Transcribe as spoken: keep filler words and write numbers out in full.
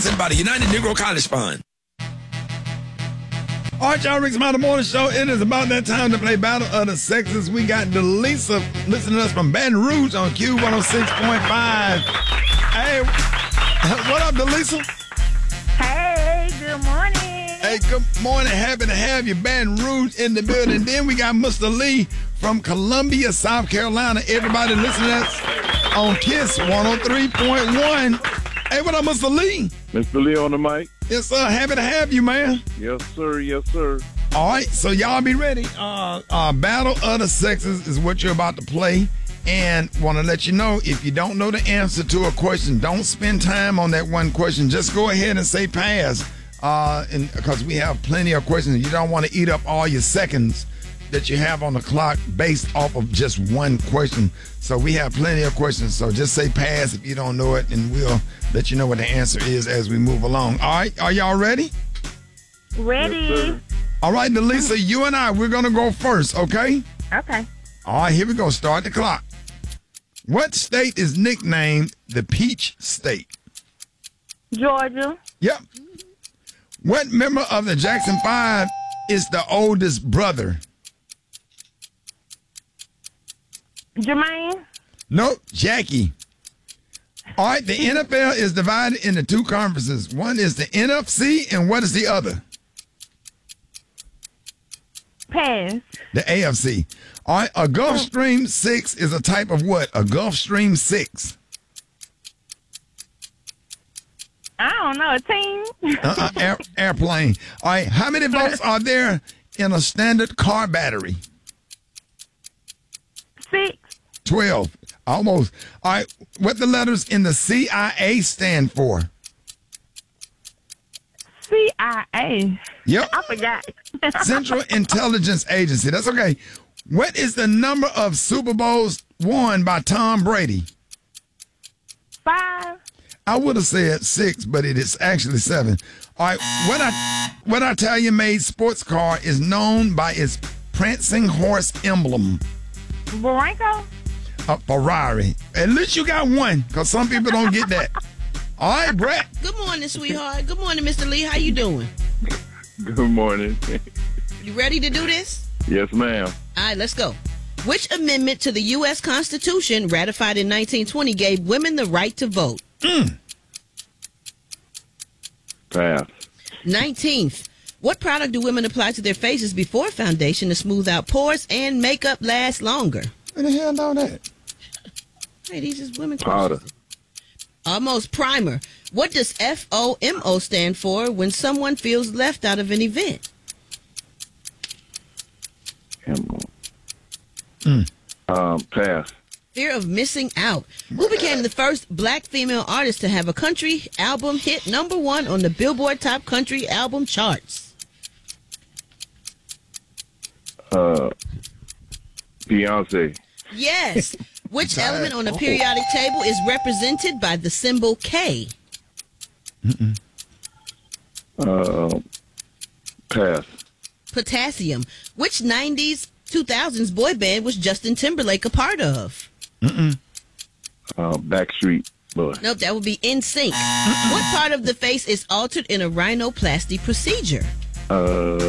By the United Negro College Fund. All right, y'all, Rick's Mountain Morning Show. It is about that time to play Battle of the Sexes. We got Delisa listening to us from Baton Rouge on Q one oh six point five. Hey, what up, Delisa? Hey, good morning. Hey, good morning. Happy to have you, Baton Rouge, in the building. Then we got Mister Lee from Columbia, South Carolina. Everybody listening to us on KISS one oh three point one. Hey, what up, Mister Lee? Mister Lee on the mic. Yes, sir. Happy to have you, man. Yes, sir. Yes, sir. All right, so y'all be ready. Uh, uh, Battle of the Sexes is what you're about to play. And want to let you know, if you don't know the answer to a question, don't spend time on that one question. Just go ahead and say pass. Uh, and because we have plenty of questions. You don't want to eat up all your seconds that you have on the clock based off of just one question. So we have plenty of questions. So just say pass if you don't know it, and we'll let you know what the answer is as we move along. All right, are y'all ready? Ready. Yes, All right, Delisa, you and I, we're going to go first, okay? Okay. All right, here we go. Start the clock. What state is nicknamed the Peach State? Georgia. Yep. What member of the Jackson Five is the oldest brother? Jermaine. Nope, Jackie. All right, the N F L is divided into two conferences. One is the N F C, and what is the other? Pass. The A F C. All right, a Gulfstream six is a type of what? A Gulfstream six. I don't know. A team. Uh-uh, air, airplane. All right, how many volts are there in a standard car battery? Six. twelve. Almost. All right, what the letters in the C I A stand for? C I A. Yep. I forgot. Central Intelligence Agency. That's okay. What is the number of Super Bowls won by Tom Brady? Five. I would have said six, but it is actually seven. All right, what I what Italian-made sports car is known by its prancing horse emblem? Barranco. A Ferrari. At least you got one, because some people don't get that. All right, Brett. Good morning, sweetheart. Good morning, Mister Lee. How you doing? Good morning. You ready to do this? Yes, ma'am. All right, let's go. Which amendment to the U S Constitution, ratified in nineteen twenty, gave women the right to vote? Mm. Pass. nineteenth. What product do women apply to their faces before foundation to smooth out pores and makeup last longer? Where the hell know that? Hey, these is women. Powder. Almost. Primer. What does F O M O stand for when someone feels left out of an event? Mm. Um, pass. Fear of missing out. Who became the first black female artist to have a country album hit number one on the Billboard Top Country Album charts? Uh, Beyonce. Yes. Which element on the periodic table is represented by the symbol K? Mm-mm. Uh, pass. Potassium. Which nineties, two thousands boy band was Justin Timberlake a part of? Mm-mm. Uh, Backstreet Boy. Nope, that would be N Sync. What part of the face is altered in a rhinoplasty procedure? Uh,